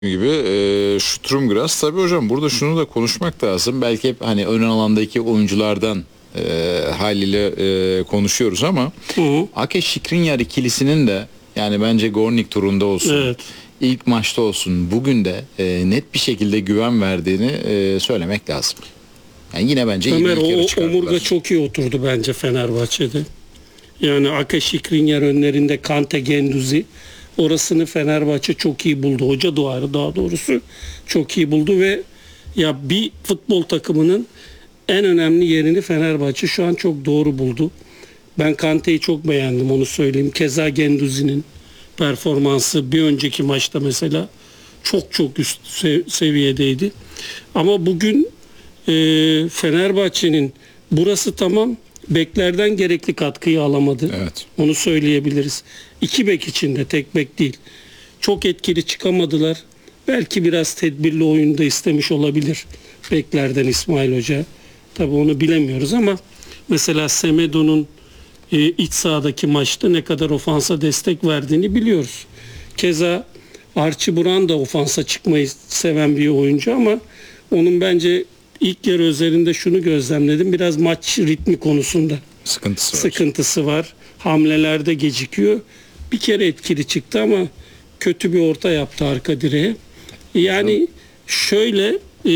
gibi Sturmgras. Tabii hocam burada şunu da konuşmak lazım. Belki hep hani ön alandaki oyunculardan haliyle konuşuyoruz ama Ake Skriniar ikilisinin de yani bence Gornik turunda olsun. Evet. İlk maçta olsun bugün de net bir şekilde güven verdiğini söylemek lazım. Yani yine bence Ömer, ilk yarı çıkardılar. omurga çok iyi oturdu bence Fenerbahçe'de. Yani Ake Skriniar önlerinde Kante Genduzi. Orasını Fenerbahçe çok iyi buldu. Hoca duvarı daha doğrusu çok iyi buldu ve ya bir futbol takımının en önemli yerini Fenerbahçe şu an çok doğru buldu. Ben Kante'yi çok beğendim, onu söyleyeyim. Keza Genduzi'nin performansı bir önceki maçta mesela çok üst seviyedeydi. Ama bugün Fenerbahçe'nin burası tamam, beklerden gerekli katkıyı alamadı. Evet. Onu söyleyebiliriz. İki bek içinde, tek bek değil. Çok etkili çıkamadılar. Belki biraz tedbirli oyunda istemiş olabilir beklerden İsmail Hoca. Tabii onu bilemiyoruz ama mesela Semedo'nun iç sahadaki maçta ne kadar ofansa destek verdiğini biliyoruz. Keza Archie Buran da ofansa çıkmayı seven bir oyuncu ama onun bence ilk yarı özelinde şunu gözlemledim. Biraz maç ritmi konusunda sıkıntısı var. Hamlelerde gecikiyor. Bir kere etkili çıktı ama kötü bir orta yaptı arka direğe. Yani şöyle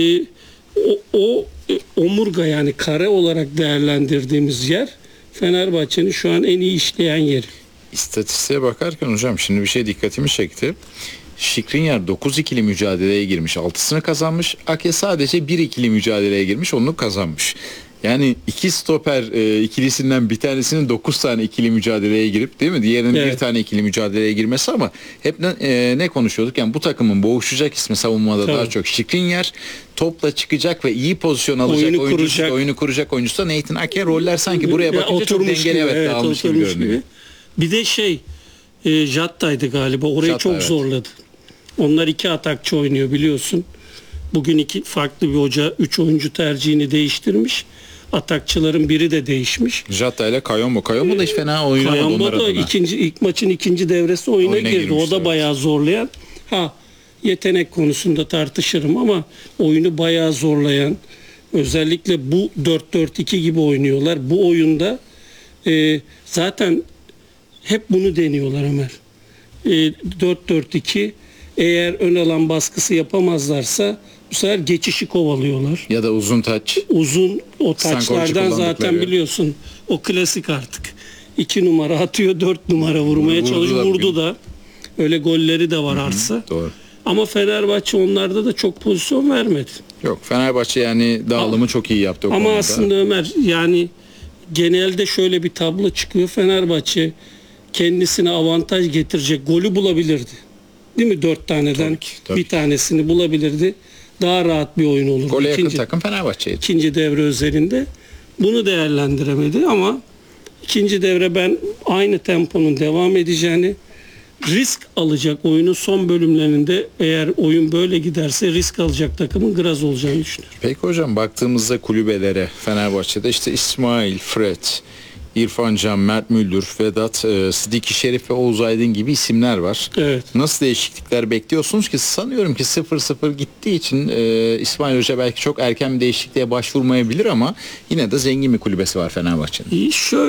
omurga, yani kare olarak değerlendirdiğimiz yer Fenerbahçe'nin şu an en iyi işleyen yeri. İstatistiğe bakarken hocam şimdi bir şey dikkatimi çekti. Skriniar 9 ikili mücadeleye girmiş, 6'sını kazanmış. Ake sadece 1 ikili mücadeleye girmiş, onu kazanmış. Yani iki stoper ikilisinden bir tanesinin 9 tane ikili mücadeleye girip, değil mi? Diğerinin Evet. bir tane ikili mücadeleye girmesi ama hep ne konuşuyorduk? Yani bu takımın boğuşacak ismi savunmada daha çok Skriniar, topla çıkacak ve iyi pozisyon alacak oyunu kuracak oyuncusu da Nathan Ake. Roller sanki buraya bakınca çok dengeli, dağılmış gibi görünüyor. Bir de Jatta'ydı galiba. Orayı Jatta, çok evet. zorladı. Onlar iki atakçı oynuyor biliyorsun. Bugün iki farklı bir hoca 3 oyuncu tercihini değiştirmiş. Atakçıların biri de değişmiş. Jatta ile Kayombo. Kayombo da hiç fena oynamadı Kayombo onlar da adına. ilk maçın ikinci devresi oyuna girdi. girmişti, O da evet. bayağı zorlayan. Yetenek konusunda tartışırım ama oyunu bayağı zorlayan, özellikle bu 4-4-2 gibi oynuyorlar. Bu oyunda zaten hep bunu deniyorlar Ömer. 4-4-2, eğer ön alan baskısı yapamazlarsa bu sefer geçişi kovalıyorlar. Ya da uzun taç. O Stankovic taçlardan zaten kullandıkları. biliyorsun, o klasik artık. 2 numara atıyor, 4 numara vurmaya çalışıyor. Vurdu da. Öyle golleri de var arsa. Doğru. Ama Fenerbahçe onlarda da çok pozisyon vermedi. Yok, Fenerbahçe yani dağılımı çok iyi yaptı o Ama konuda. aslında Ömer, yani genelde şöyle bir tablo çıkıyor. Fenerbahçe kendisine avantaj getirecek golü bulabilirdi. Değil mi? 4 taneden tabii bir ki. tanesini bulabilirdi. Daha rahat bir oyun olurdu. Gole yakın takım Fenerbahçe'ydi. İkinci devre özelinde bunu değerlendiremedi ama ikinci devre ben aynı temponun devam edeceğini, risk alacak oyunun son bölümlerinde, eğer oyun böyle giderse risk alacak takımın Graz olacağını düşünüyorum. Peki hocam, baktığımızda kulübelere Fenerbahçe'de işte İsmail, Fred, İrfan Can, Mert Müldür, Vedat, Sidiki Şerif ve Oğuz Aydın gibi isimler var. Evet. Nasıl değişiklikler bekliyorsunuz ki? Sanıyorum ki 0-0 gittiği için İsmail Hoca belki çok erken bir değişikliğe başvurmayabilir ama yine de zengin bir kulübesi var Fenerbahçe'nin.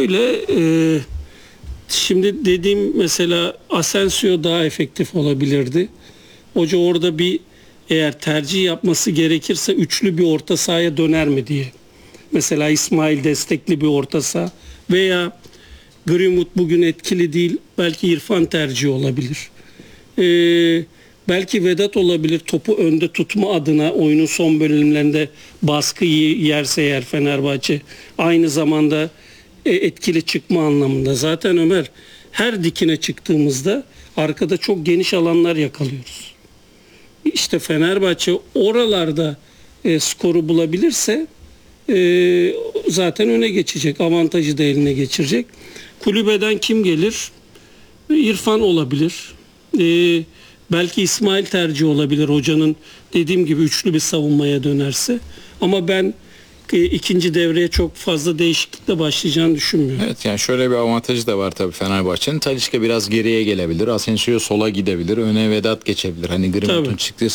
Şimdi dediğim mesela Asensio daha efektif olabilirdi. Hoca orada eğer tercih yapması gerekirse üçlü bir orta sahaya döner mi diye. Mesela İsmail destekli bir orta saha veya Greenwood bugün etkili değil. Belki İrfan tercihi olabilir. Belki Vedat olabilir. Topu önde tutma adına oyunun son bölümlerinde baskı yerse eğer Fenerbahçe. Aynı zamanda etkili çıkma anlamında. Zaten Ömer, her dikine çıktığımızda arkada çok geniş alanlar yakalıyoruz. İşte Fenerbahçe oralarda skoru bulabilirse zaten öne geçecek. Avantajı da eline geçirecek. Kulübeden kim gelir? İrfan olabilir. Belki İsmail tercih olabilir hocanın dediğim gibi üçlü bir savunmaya dönerse. Ama ben ikinci devreye çok fazla değişiklikle başlayacağını düşünmüyorum. Evet, yani şöyle bir avantajı da var tabii Fenerbahçe'nin. Talisca biraz geriye gelebilir. Asensio sola gidebilir. Öne Vedat geçebilir. Hani Greenwood'un Tabii. çıktığı